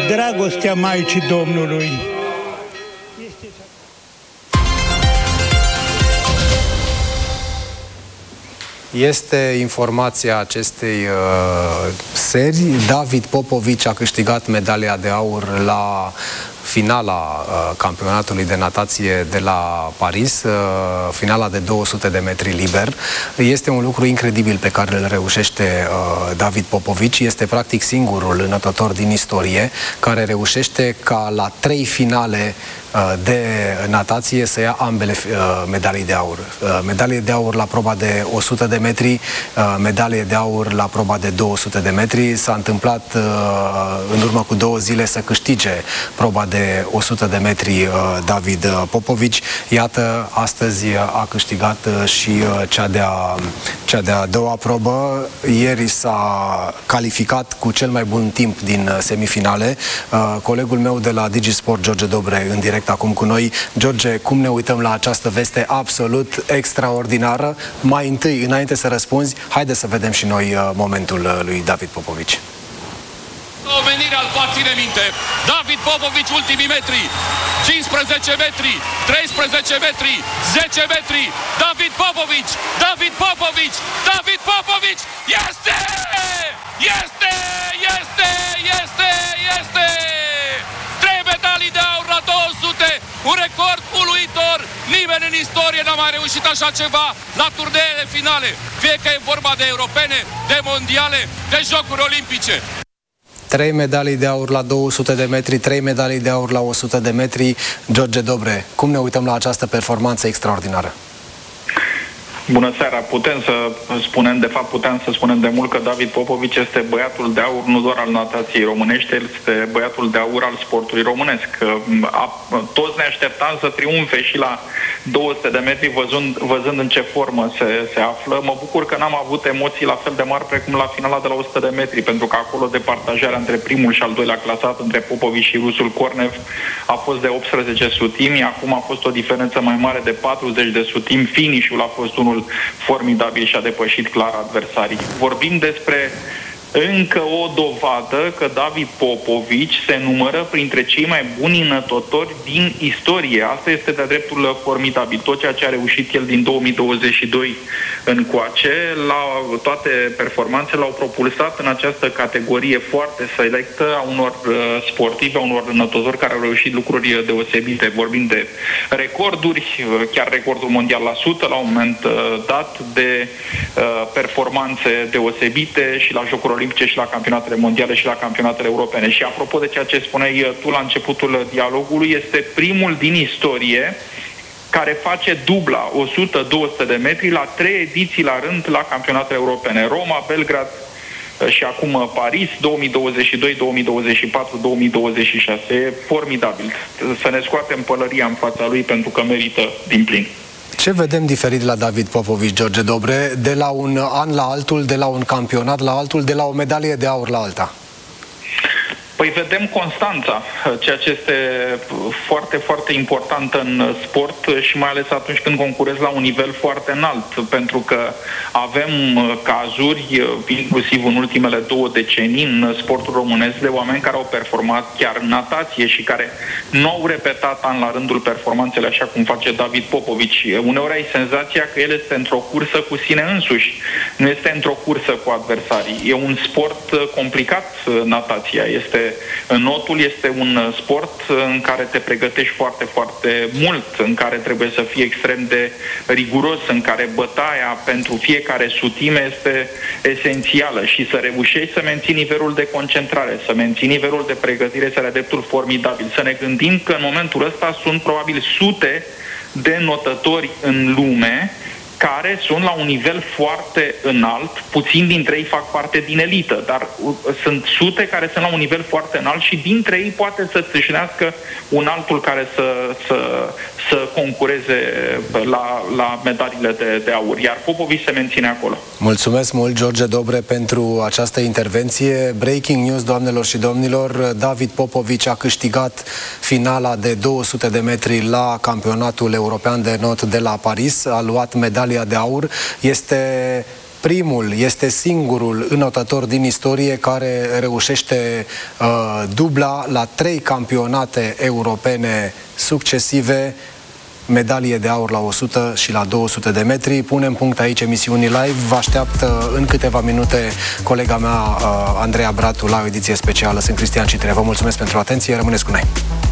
dragostea Maicii Domnului. Este informația acestei serii. David Popovici a câștigat medalia de aur la finala campionatului de natație de la Paris, finala de 200 de metri liber. Este un lucru incredibil pe care îl reușește David Popovici. Este practic singurul înătător din istorie care reușește ca la 3 finale de natație să ia ambele medalii de aur. Medalie de aur la proba de 100 de metri, medalie de aur la proba de 200 de metri. S-a întâmplat în urmă cu 2 zile să câștige proba de 100 de metri David Popovici. Iată, astăzi a câștigat și cea de-a doua probă. Ieri s-a calificat cu cel mai bun timp din semifinale. Colegul meu de la DigiSport, George Dobre, în direct acum cu noi. George, cum ne uităm la această veste absolut extraordinară? Mai întâi, înainte să răspunzi, haide să vedem și noi momentul lui David Popovici. Omenirea îl va ține minte. David Popovici, ultimii metri. 15 metri, 13 metri, 10 metri. David Popovici, David Popovici, David Popovici. Este! Este! Este! Este! Este! 3 medalii de aur la 200. Un record uluitor. Nimeni în istorie n-a mai reușit așa ceva la turneele finale. Fie că e vorba de europene, de mondiale, de jocuri olimpice. 3 medalii de aur la 200 de metri, 3 medalii de aur la 100 de metri. George Dobre, cum ne uităm la această performanță extraordinară? Bună seara! Putem să spunem de mult că David Popovici este băiatul de aur nu doar al natației românești, este băiatul de aur al sportului românesc. Toți ne așteptam să triumfe și la 200 de metri, văzând în ce formă se află. Mă bucur că n-am avut emoții la fel de mari precum la finala de la 100 de metri, pentru că acolo departajarea între primul și al doilea clasat, între Popovici și rusul Kornev, a fost de 18 sutimi. Acum a fost o diferență mai mare de 40 de sutimi. Finish-ul a fost unul formidabil și a depășit clar adversarii. Vorbim despre încă o dovadă că David Popovici se numără printre cei mai buni înătători din istorie. Asta este de-a dreptul formidabil. Tot ceea ce a reușit el din 2022 încoace, toate performanțele l-au propulsat în această categorie foarte selectă a unor sportivi, a unor înătători care au reușit lucruri deosebite. Vorbim de recorduri, chiar recordul mondial la 100 la un moment dat, de performanțe deosebite și la jocuri olimpice și la campionatele mondiale și la campionatele europene. Și apropo de ceea ce spuneai tu la începutul dialogului, este primul din istorie care face dubla 100-200 de metri la 3 ediții la rând la campionatele europene. Roma, Belgrad și acum Paris, 2022, 2024, 2026. E formidabil. Să ne scoatem pălăria în fața lui pentru că merită din plin. Ce vedem diferit la David Popovici, George Dobre, de la un an la altul, de la un campionat la altul, de la o medalie de aur la alta? Păi vedem constanța, ceea ce este foarte, foarte important în sport și mai ales atunci când concurezi la un nivel foarte înalt, pentru că avem cazuri, inclusiv în ultimele 2 decenii, în sportul românesc, de oameni care au performat chiar în natație și care nu au repetat an la rândul performanțele așa cum face David Popovici. Uneori ai senzația că el este într-o cursă cu sine însuși, nu este într-o cursă cu adversarii. E un sport complicat, natația. Notul este un sport în care te pregătești foarte, foarte mult, în care trebuie să fii extrem de riguros, în care bătaia pentru fiecare sutime este esențială și să reușești să menții nivelul de concentrare, să menții nivelul de pregătire, este de dreptul formidabil. Să ne gândim că în momentul ăsta sunt probabil sute de notători în lume care sunt la un nivel foarte înalt, puțini dintre ei fac parte din elită, dar sunt sute care sunt la un nivel foarte înalt și dintre ei poate să tâșnească un altul care să concureze la medaliile de aur, iar Popovici se menține acolo. Mulțumesc mult, George Dobre, pentru această intervenție. Breaking news, doamnelor și domnilor, David Popovici a câștigat finala de 200 de metri la campionatul european de not de la Paris, a luat medalia de aur. Este primul, este singurul înotător din istorie care reușește dubla la 3 campionate europene succesive, medalie de aur la 100 și la 200 de metri. Punem punct aici emisiunii live. Vă așteaptă în câteva minute colega mea, Andreea Bratu, la o ediție specială. Sunt Cristian Citre. Vă mulțumesc pentru atenție. Rămâneți cu noi.